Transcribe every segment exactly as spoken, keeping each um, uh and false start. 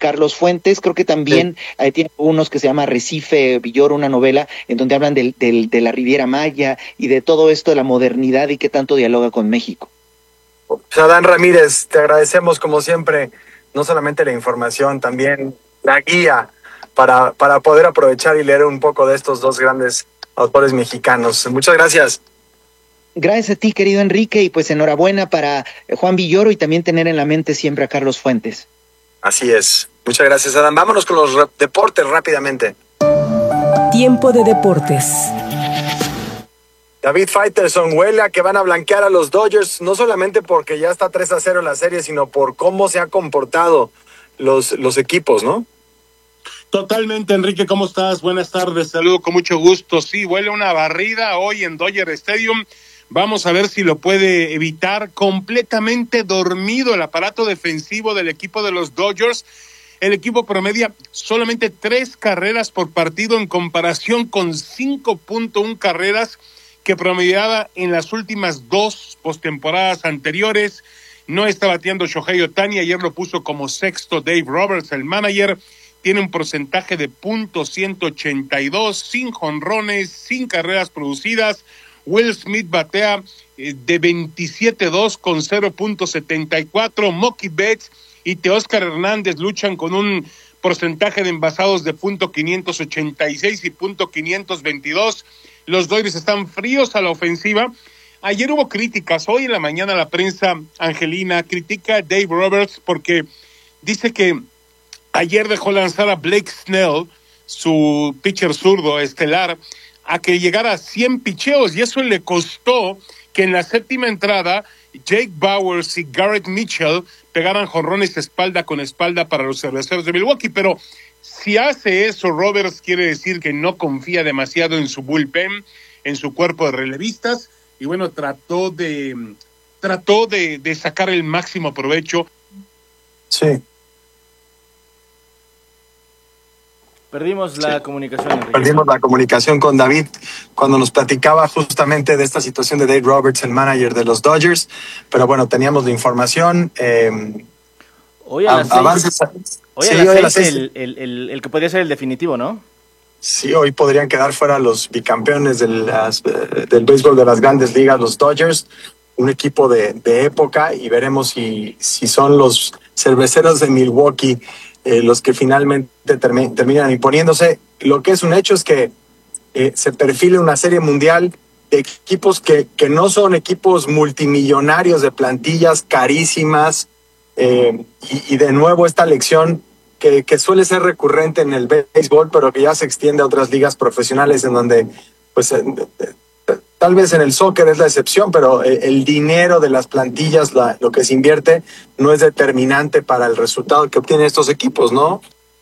Carlos Fuentes, creo que también sí. eh, tiene unos que se llama Recife Villoro, una novela en donde hablan del, del, de la Riviera Maya y de todo esto de la modernidad y qué tanto dialoga con México. Adán Ramírez, te agradecemos como siempre, no solamente la información, también la guía para, para poder aprovechar y leer un poco de estos dos grandes autores mexicanos. Muchas gracias. Gracias a ti, querido Enrique, y pues enhorabuena para Juan Villoro y también tener en la mente siempre a Carlos Fuentes. Así es. Muchas gracias, Adán. Vámonos con los deportes rápidamente. Tiempo de deportes. David Faitelson, huele a que van a blanquear a los Dodgers, no solamente porque ya está tres a cero en la serie, sino por cómo se han comportado los, los equipos, ¿no? Totalmente, Enrique, ¿cómo estás? Buenas tardes, saludo con mucho gusto. Sí, huele una barrida hoy en Dodger Stadium. Vamos a ver si lo puede evitar. Completamente dormido el aparato defensivo del equipo de los Dodgers. El equipo promedia solamente tres carreras por partido en comparación con cinco punto uno carreras que promediaba en las últimas dos postemporadas anteriores. No está bateando Shohei Ohtani, ayer lo puso como sexto Dave Roberts, el manager. Tiene un porcentaje de punto ciento ochenta y dos, sin jonrones, sin carreras producidas. Will Smith batea eh, de veintisiete dos con cero punto setenta y cuatro. Mookie Betts y Teóscar Hernández luchan con un porcentaje de envasados de punto quinientos ochenta y seis y punto quinientos veintidós. Los Dodgers están fríos a la ofensiva. Ayer hubo críticas. Hoy en la mañana la prensa angelina critica a Dave Roberts porque dice que ayer dejó lanzar a Blake Snell, su pitcher zurdo estelar, a que llegara a cien picheos, y eso le costó que en la séptima entrada Jake Bauers y Garrett Mitchell pegaran jonrones espalda con espalda para los Cerveceros de Milwaukee. Pero si hace eso, Roberts, quiere decir que no confía demasiado en su bullpen, en su cuerpo de relevistas, y bueno, trató de trató de, de sacar el máximo provecho. Sí. Perdimos la sí. comunicación, Enrique. Perdimos la comunicación con David cuando nos platicaba justamente de esta situación de Dave Roberts, el manager de los Dodgers. Pero bueno, teníamos la información. Eh, hoy a, a las avances, seis, hoy sí, a las hoy seis, a las seis el, el, el, el que podría ser el definitivo, ¿no? Sí, hoy podrían quedar fuera los bicampeones de las, del béisbol de las grandes ligas, los Dodgers, un equipo de, de época, y veremos si, si son los Cerveceros de Milwaukee Eh, los que finalmente term- terminan imponiéndose. Lo que es un hecho es que eh, se perfila una serie mundial de equipos que, que no son equipos multimillonarios de plantillas carísimas, eh, y, y de nuevo esta lección que, que suele ser recurrente en el béisbol, pero que ya se extiende a otras ligas profesionales en donde pues eh, tal vez en el soccer es la excepción, pero el dinero de las plantillas, la, lo que se invierte, no es determinante para el resultado que obtienen estos equipos, ¿no?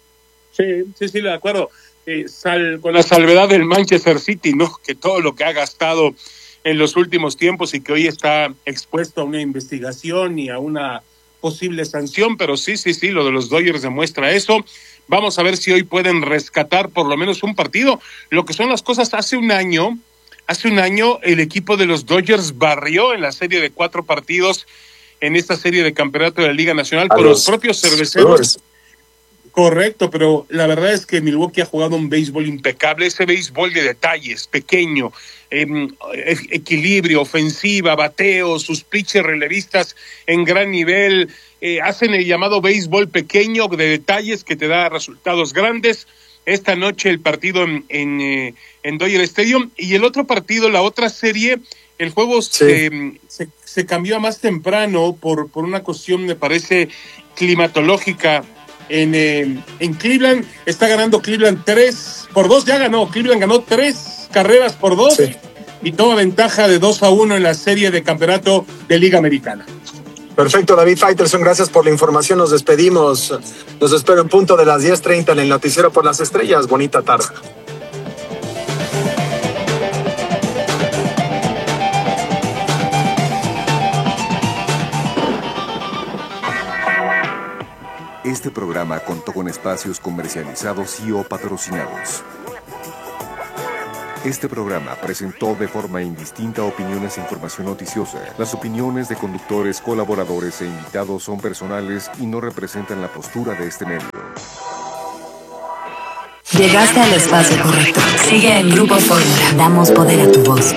Sí, sí, sí, de acuerdo. Eh, sal, con la salvedad del Manchester City, ¿no? Que todo lo que ha gastado en los últimos tiempos y que hoy está expuesto a una investigación y a una posible sanción, pero sí, sí, sí, lo de los Dodgers demuestra eso. Vamos a ver si hoy pueden rescatar por lo menos un partido. Lo que son las cosas, hace un año... Hace un año el equipo de los Dodgers barrió en la serie de cuatro partidos en esta serie de campeonato de la Liga Nacional con los, los propios cerveceros. Correcto, pero la verdad es que Milwaukee ha jugado un béisbol impecable, ese béisbol de detalles, pequeño, eh, equilibrio, ofensiva, bateo, sus pitchers relevistas en gran nivel, eh, hacen el llamado béisbol pequeño de detalles que te da resultados grandes. Esta noche el partido en, en, eh, en Dodger Stadium, y el otro partido, la otra serie, el juego sí. se, se, se cambió a más temprano por, por una cuestión, me parece, climatológica en, eh, en Cleveland. Está ganando Cleveland tres por dos, ya ganó, Cleveland ganó tres carreras por dos, sí. y toma ventaja de dos a uno en la serie de campeonato de Liga Americana. Perfecto, David Faitelson, gracias por la información, nos despedimos. Los espero en punto de las diez treinta en el Noticiero por las Estrellas. Bonita tarde. Este programa contó con espacios comercializados y o patrocinados. Este programa presentó de forma indistinta opiniones e información noticiosa. Las opiniones de conductores, colaboradores e invitados son personales y no representan la postura de este medio. Llegaste al espacio correcto. Sigue en Grupo Fórmula. Damos poder a tu voz.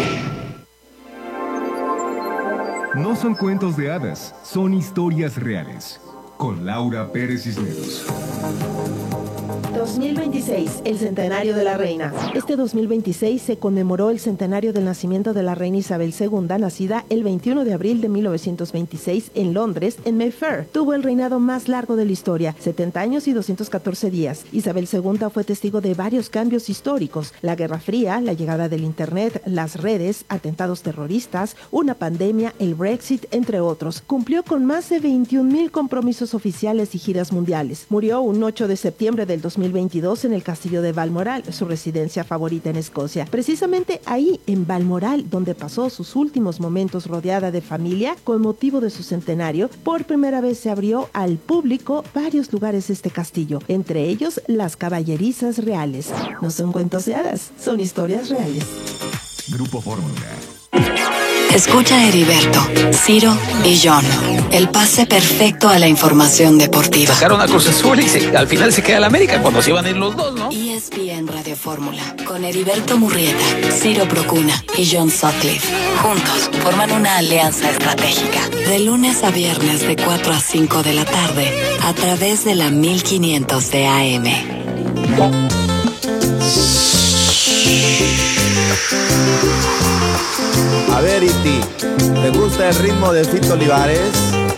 No son cuentos de hadas, son historias reales. Con Laura Pérez Cisneros. dos mil veintiséis, el centenario de la reina. Este dos mil veintiséis se conmemoró el centenario del nacimiento de la reina Isabel segunda, nacida el veintiuno de abril de mil novecientos veintiséis en Londres, en Mayfair. Tuvo el reinado más largo de la historia, setenta años y doscientos catorce días. Isabel segunda fue testigo de varios cambios históricos: la Guerra Fría, la llegada del Internet, las redes, atentados terroristas, una pandemia, el Brexit, entre otros. Cumplió con más de veintiún mil compromisos oficiales y giras mundiales. Murió un ocho de septiembre del dos mil veintidós en el castillo de Balmoral, su residencia favorita en Escocia. Precisamente ahí, en Balmoral, donde pasó sus últimos momentos rodeada de familia, con motivo de su centenario, por primera vez se abrió al público varios lugares de este castillo, entre ellos las caballerizas reales. No son cuentos de hadas, son historias reales. Grupo Fórmula. Escucha a Heriberto, Ciro y John. El pase perfecto a la información deportiva. Sacaron a Cruz Azul y se, al final se queda el América cuando se iban a ir los dos, ¿no? E S P N Radio Fórmula, con Heriberto Murrieta, Ciro Procuna y John Sutcliffe. Juntos forman una alianza estratégica. De lunes a viernes de cuatro a cinco de la tarde, a través de la mil quinientos de A M. A ver, Iti, ¿te gusta el ritmo de Fito Olivares?